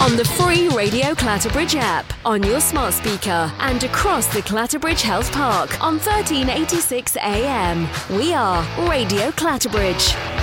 on the free Radio Clatterbridge app, on your smart speaker, and across the Clatterbridge Health Park on 1386 AM. We are Radio Clatterbridge.